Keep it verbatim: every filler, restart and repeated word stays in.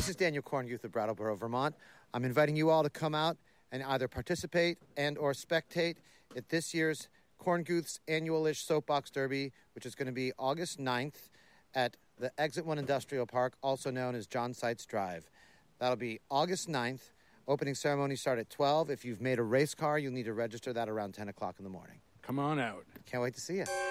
This is Daniel Kornguth of Brattleboro, Vermont. I'm inviting you all to come out and either participate and or spectate at this year's Kornguth's annual-ish Soapbox Derby, which is going to be August ninth at the Exit one Industrial Park, also known as John Seitz Drive. That'll be August ninth. Opening ceremony start at twelve. If you've made a race car, you'll need to register that around ten o'clock in the morning. Come on out. Can't wait to see you.